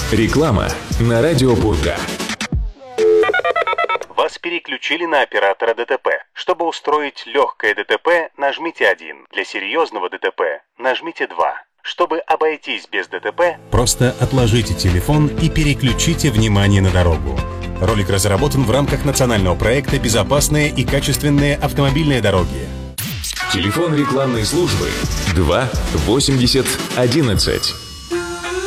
Реклама на радио Пурга. Вас переключили на оператора ДТП. Чтобы устроить легкое ДТП, нажмите 1. Для серьезного ДТП нажмите 2. Чтобы обойтись без ДТП, просто отложите телефон и переключите внимание на дорогу. Ролик разработан в рамках национального проекта «Безопасные и качественные автомобильные дороги». Телефон рекламной службы 2 80 11.